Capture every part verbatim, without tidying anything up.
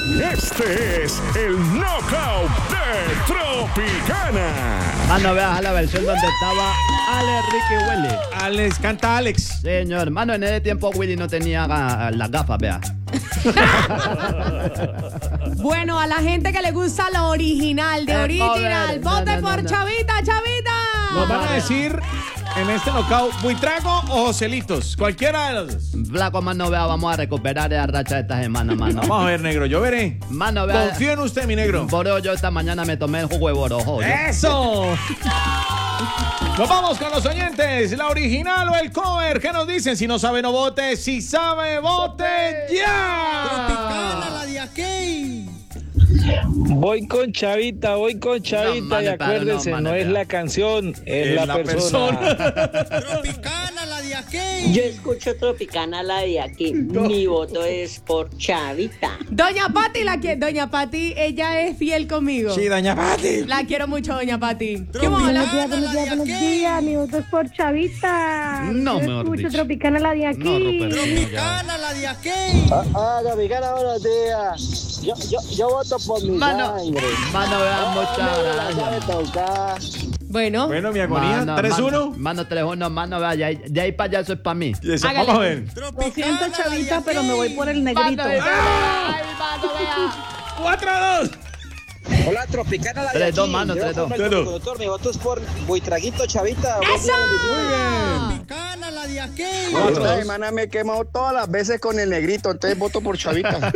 Este es el Knockout de Tropicana. Mano, veas la versión donde estaba Alex, Ricky, Willy. Alex, canta Alex. Señor, mano, en ese tiempo Willy no tenía ga- las gafas, vea. Bueno, a la gente que le gusta lo original, de Eh, original, joder, vote no, no, por no. Chavita, Chavita. Nos van a decir en este knockout Buitrago o Joselitos. Cualquiera de los dos. Flaco, mano, vea, vamos a recuperar esa racha de esta semana, mano. Vamos a ver, negro. Yo veré. Mano, vea. Confío en usted, mi negro. Por eso yo esta mañana me tomé el jugo de borojo. ¿no? ¡Eso! Nos vamos con los oyentes. ¿La original o el cover? ¿Qué nos dicen? Si no sabe, no vote. Si sabe, vote ya. Tropicana, la de aquí. Voy con Chavita, voy con Chavita No, mano, y acuérdese, no, no, mano, es ya. la canción, es, la, persona. Tropicana, la de aquí. Yo escucho Tropicana, la de aquí. Mi voto es por Chavita. Doña Pati, la que Doña Pati, ella es fiel conmigo. Sí, doña Pati. La quiero mucho, Doña Pati. ¿Qué Tropicana, mola? Buenos días, buenos días, buenos días. Mi voto es por Chavita. No, Yo mejor escucho dicho. Tropicana, la de aquí. No, Ruperto, no, ya. Tropicana, la de aquí. Ah, Tropicana, buenos días. Yo, yo, yo voto por mi Mano, sangre. mano, vea, muchas gracias. tocar. Bueno, Bueno, mi agonía. Mano, tres uno. Mano, mano, tres uno, mano, vea, de ahí, de ahí para allá eso es para mí. Y eso, Hágale. vamos a ver. Lo siento, Chavita, pero me voy por el negrito. cuatro a dos. Hola, Tropicana, la de Tres, aquí. dos, mano, Yo tres, como dos. el Tres, dos. conductor, mi voto es por Buitraguito, Chavita. ¡eso! Tropicana, la de aquí. Esta semana me he quemado todas las veces con el negrito, entonces voto por Chavita.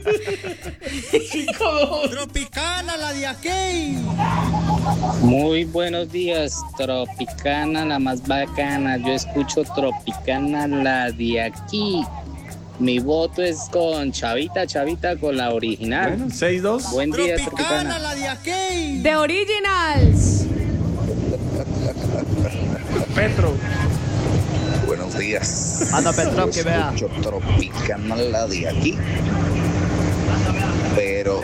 Tropicana, la de aquí. Muy buenos días, Tropicana, la más bacana. Yo escucho Tropicana, la de aquí. Mi voto es con Chavita, Chavita, con la original. Bueno, seis dos. Buen día, Tropicana, Tropicana. la de aquí. The Originals. Petro. Buenos días. Mano, Petrovsky, vea. Escucho Tropicana, la de aquí. Pero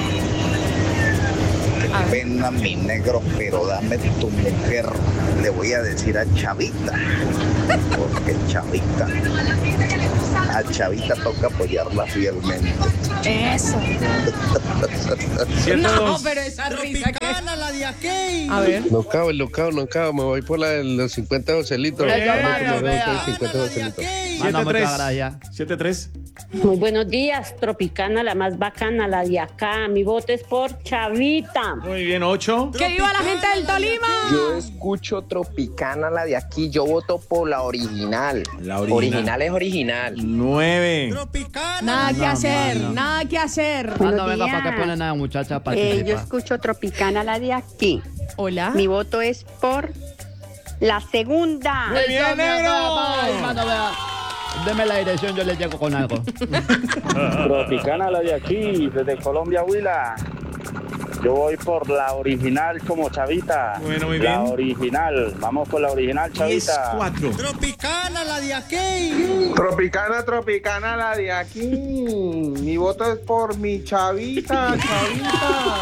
qué pena, mi negro, pero dame tu mujer. Le voy a decir a Chavita. Porque Chavita, a Chavita toca apoyarla fielmente. Eso. siete No, dos. pero esa risa que... Tropicana, la de aquí. A ver. No cago, no cago, no cago. Me voy por la de los cincuenta Joselitos. Eso, Me mano, voy vea. por los cincuenta Joselitos. Mano, siete tres. muchas gracias. siete tres. Muy buenos días, Tropicana, la más bacana, la de acá. Mi voto es por Chavita. Muy bien, ocho. ¡Que viva la gente del Tolima! Yo escucho Tropicana, la de aquí. Yo voto por la original. La original. es original. nueve. Tropicana. Nada que No, hacer, mano. nada que hacer. Mano, Buenos venga, ¿para qué días. ponen a la muchacha a Eh, yo participar? escucho Tropicana, la de aquí. Hola. Mi voto es por la segunda. Muy bien, Eso, negro. Ay, mano, vea. Deme la dirección, yo le llego con algo. Tropicana, la de aquí, desde Colombia, Huila. Yo voy por la original como Chavita. Bueno, muy La bien. original. Vamos por la original, diez Chavita. cuatro. Tropicana, la de aquí. Tropicana, Tropicana, la de aquí. Mi voto es por mi Chavita, Chavita.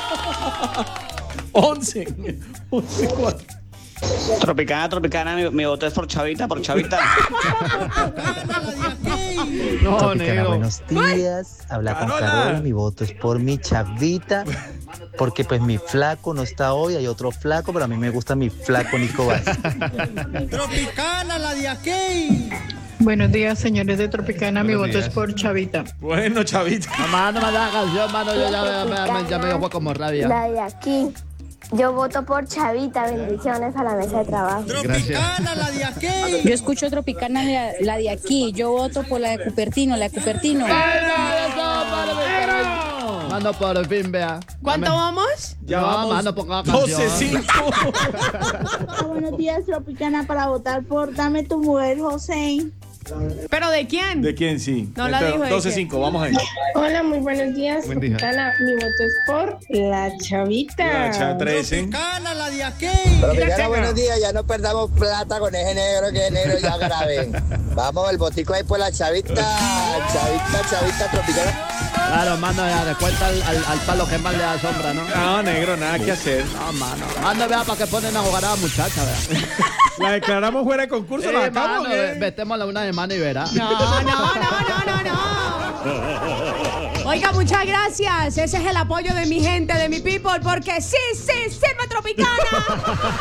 once. once cuatro. Tropicana, Tropicana, mi, mi voto es por Chavita, por Chavita. Tropicana, la de aquí. No, negro. Buenos días, habla con Carola. Carola, mi voto es por mi Chavita, porque pues mi flaco no está hoy, hay otro flaco, pero a mí me gusta mi flaco Nico Vázquez. Tropicana, la de aquí. Buenos días, señores de Tropicana. Mi voto es por Chavita. Bueno, Chavita. Mamá, no me da la canción, mano, yo ya, me- me- me- ya me dio como rabia. La de aquí. Yo voto por Chavita. Bendiciones a la mesa de trabajo. Tropicana, la de aquí. Yo escucho Tropicana, la, la de aquí. Yo voto por la de Cupertino, la de Cupertino. Mano, por fin, vea. ¿Cuánto Dame- vamos? Ya No, vamos. mano, ponga canción. doce cinco. Buenos días, Tropicana, para votar por Dame tu mujer, José. ¿Pero de quién? ¿De quién sí? No la dijo de doce quién. cinco, vamos ahí. Hola, muy buenos días, Buen día. Tropicana. Mi voto es por la Chavita. La cha- trece. Tropicana, la de aquí. Tropicana, buenos días. Ya no perdamos plata con ese negro, que negro ya grave. Vamos, el botico ahí por la Chavita. Chavita, Chavita, Tropicana. Claro, mano, ya le cuenta al, al, al palo que más le da sombra, ¿no? No, negro, nada que hacer. No, mano. Mano, vea, para que ponen a jugar a la muchacha, vea. La declaramos fuera de concurso, Sí, la mano, sacamos. ve- ¿eh? Vestémosla una semana y verá. No, no, no, no, no, no. Oiga, muchas gracias. Ese es el apoyo de mi gente, de mi people, porque sí, sí, sirve Tropicana.